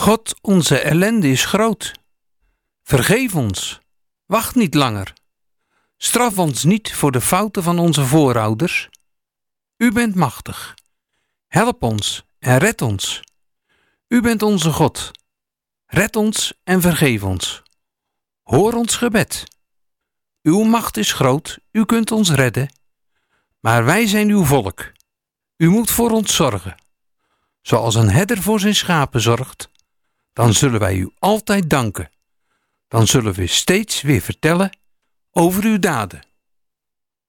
God, onze ellende is groot. Vergeef ons. Wacht niet langer. Straf ons niet voor de fouten van onze voorouders. U bent machtig. Help ons en red ons. U bent onze God. Red ons en vergeef ons. Hoor ons gebed. Uw macht is groot, u kunt ons redden. Maar wij zijn uw volk. U moet voor ons zorgen. Zoals een herder voor zijn schapen zorgt, dan zullen wij u altijd danken. Dan zullen we steeds weer vertellen over uw daden.